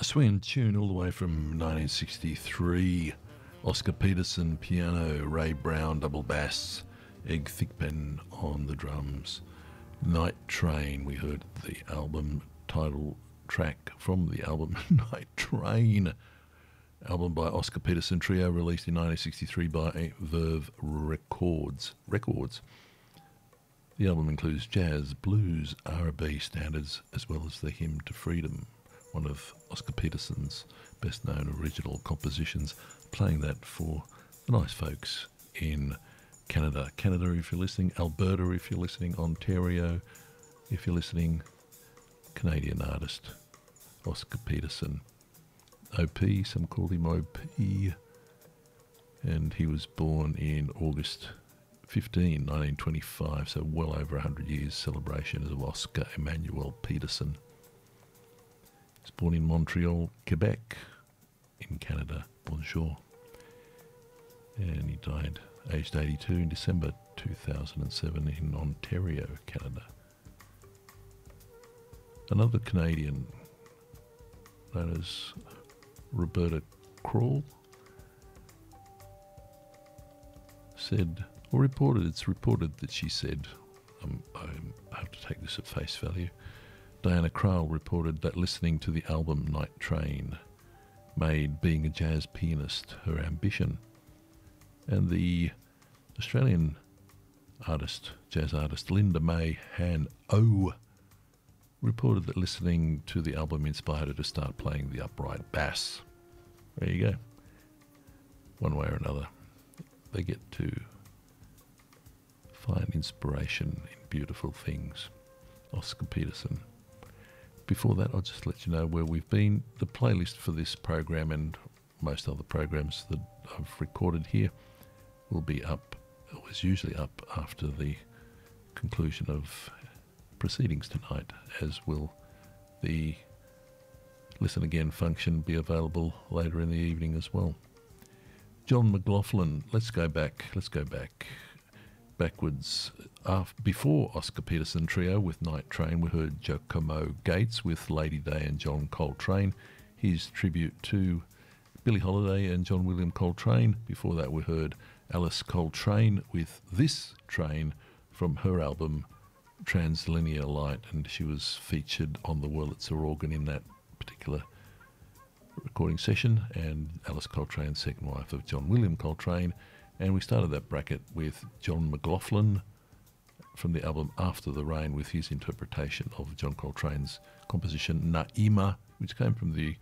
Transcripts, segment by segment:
A swinging tune all the way from 1963. Oscar Peterson piano, Ray Brown double bass, Egg Thigpen on the drums. Night Train, we heard the album title track from the album Night Train, album by Oscar Peterson Trio, released in 1963 by Verve Records. The album includes jazz, blues, R&B standards, as well as the Hymn to Freedom, one of Oscar Peterson's best-known original compositions, playing that for the nice folks in Canada. Canada, if you're listening, Alberta, if you're listening, Ontario, if you're listening, Canadian artist, Oscar Peterson. OP, some called him OP, and he was born in August 15, 1925, so well over 100 years celebration of Oscar Emmanuel Peterson. He was born in Montreal, Quebec, in Canada. Bonjour. And he died aged 82 in December 2007 in Ontario, Canada. Another Canadian known as Roberta Krall said, or reported, it's reported that she said, I have to take this at face value, Diana Krall reported that listening to the album Night Train made being a jazz pianist her ambition. And the Australian artist, jazz artist Linda May Han-O reported that listening to the album inspired her to start playing the upright bass. There you go. One way or another, they get to find inspiration in beautiful things. Oscar Peterson. Before that, I'll just let you know where we've been. The playlist for this program and most other programs that I've recorded here will be up, or is usually up after the conclusion of proceedings tonight, as will the Listen Again function be available later in the evening as well. John McLaughlin, let's go backwards. Before Oscar Peterson Trio with Night Train, we heard Giacomo Gates with Lady Day and John Coltrane, his tribute to Billie Holiday and John William Coltrane. Before that, we heard Alice Coltrane with This Train from her album Translinear Light, and she was featured on the Wurlitzer organ in that particular recording session, and Alice Coltrane, second wife of John William Coltrane. And we started that bracket with John McLaughlin from the album After the Rain with his interpretation of John Coltrane's composition Naima, which came from the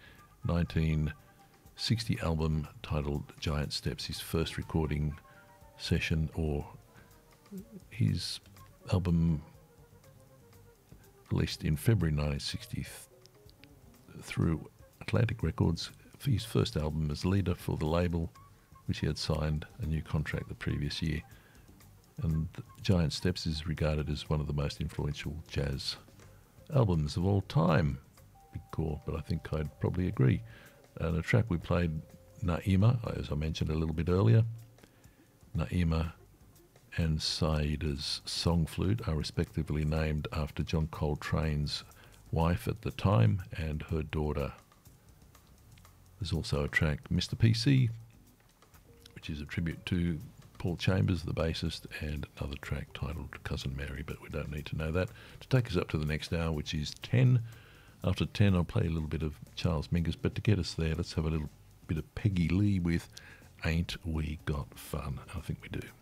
1960 album titled Giant Steps, his first recording session, or his album released in February 1960 through Atlantic Records, for his first album as leader for the label, which he had signed a new contract the previous year. And Giant Steps is regarded as one of the most influential jazz albums of all time. Big call, but I think I'd probably agree. And the track we played, Naima, as I mentioned a little bit earlier, Naima and Saida's Song Flute are respectively named after John Coltrane's wife at the time and her daughter. There's also a track, Mr. PC, which is a tribute to Paul Chambers, the bassist, and another track titled Cousin Mary, but we don't need to know that. To take us up to the next hour, which is 10. After 10, I'll play a little bit of Charles Mingus, but to get us there, let's have a little bit of Peggy Lee with Ain't We Got Fun? I think we do.